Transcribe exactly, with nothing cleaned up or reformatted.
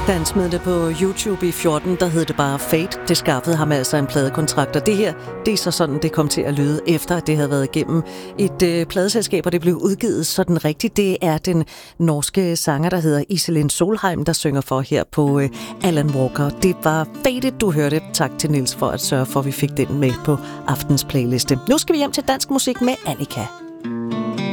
Da han smed det på YouTube i fjorten, der hed det bare Fate. Det skaffede ham altså en pladekontrakt, og det her, det er så sådan, det kom til at lyde, efter at det havde været igennem et øh, pladeselskab, og det blev udgivet sådan rigtigt. Det er den norske sanger, der hedder Iselin Solheim, der synger for her på øh, Alan Walker. Det var Fate, du hørte. Tak til Niels for at sørge for, at vi fik den med på aftens playliste. Nu skal vi hjem til dansk musik med Annika.